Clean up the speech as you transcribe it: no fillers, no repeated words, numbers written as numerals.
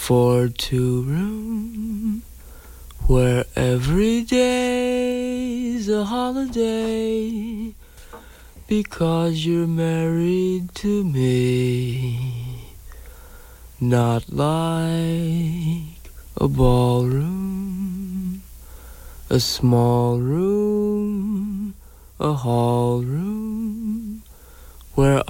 for two room where every day's a holiday because you're married to me. Not like a ballroom, a small room, a hall room where